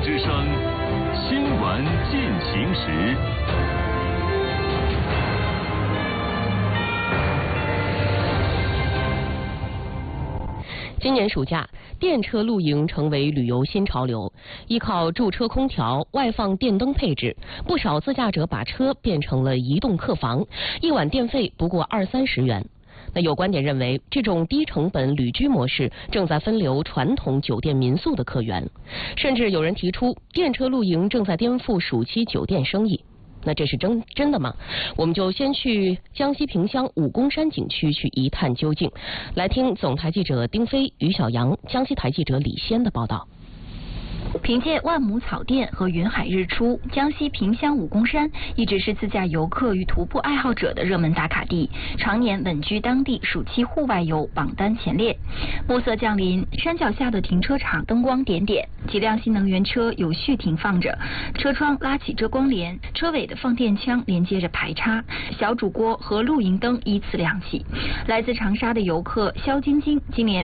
之声，新闻进行时。 今年暑假，电车露营成为旅游新潮流。依靠驻车空调、外放电灯配置，不少自驾者把车变成了移动客房，一晚电费不过20-30元。那有观点认为，这种低成本旅居模式正在分流传统酒店民宿的客源，甚至有人提出，电车露营正在颠覆暑期酒店生意。那这是真的吗？我们就先去江西萍乡武功山景区去一探究竟。来听总台记者丁飞、于小阳、江西台记者李仙的报道。 凭借万亩草甸和云海日出，江西萍乡武功山一直是自驾游客与徒步爱好者的热门打卡地，常年稳居当地暑期户外游榜单前列。暮色降临，山脚下的停车场灯光点点，几辆新能源车有序停放着，车窗拉起遮光帘，车尾的放电枪连接着排插，小煮锅和露营灯依次亮起。来自长沙的游客肖晶晶今年